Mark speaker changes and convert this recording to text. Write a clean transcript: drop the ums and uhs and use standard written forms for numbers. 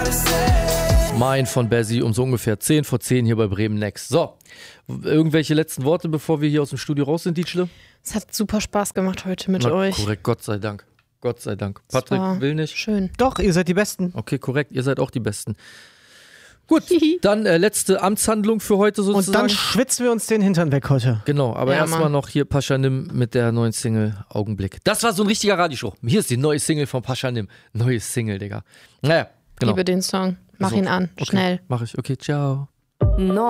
Speaker 1: Mein von Bazzi um so ungefähr 10 vor 10 hier bei Bremen Next. So, irgendwelche letzten Worte, bevor wir hier aus dem Studio raus sind, Dietschle?
Speaker 2: Es hat super Spaß gemacht heute mit euch.
Speaker 1: Korrekt, Gott sei Dank. Gott sei Dank. Patrick will nicht.
Speaker 2: Schön.
Speaker 3: Doch, ihr seid die Besten.
Speaker 1: Okay, korrekt, ihr seid auch die Besten. Gut, dann letzte Amtshandlung für heute sozusagen.
Speaker 3: Und dann schwitzen wir uns den Hintern weg heute.
Speaker 1: Genau, aber erstmal noch hier Paschanim mit der neuen Single Augenblick. Das war so ein richtiger Radioshow. Hier ist die neue Single von Paschanim. Neue Single, Digga. Naja, genau.
Speaker 2: Liebe den Song. Mach ihn an.
Speaker 1: Okay,
Speaker 2: Schnell.
Speaker 1: Mach ich. Okay, ciao.